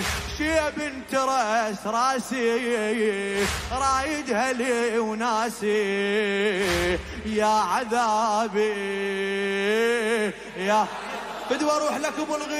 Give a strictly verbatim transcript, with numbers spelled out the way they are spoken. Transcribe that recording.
شيب انت راس راسي رايدها لي وناسي يا عذابي يا بدي اروح لك ابو الغيث.